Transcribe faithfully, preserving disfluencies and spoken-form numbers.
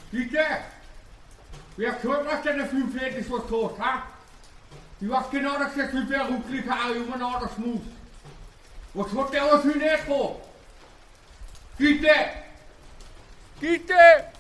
Bitte? Wer gehört, was deine fünf ist was tot, ha? Ich weiß genau, dass der Typ der Ruckliger auch immer noch das muss. Was hat der aber für nicht vor? Bitte? Bitte?